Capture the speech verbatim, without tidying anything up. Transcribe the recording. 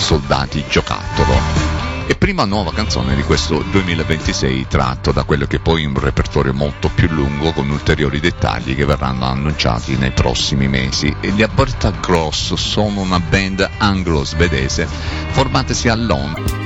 Soldati Giocattolo. E prima nuova canzone di questo duemilaventisei, tratto da quello che poi è un repertorio molto più lungo con ulteriori dettagli che verranno annunciati nei prossimi mesi. E gli Alberta Gross sono una band anglo-svedese formatasi a Londra.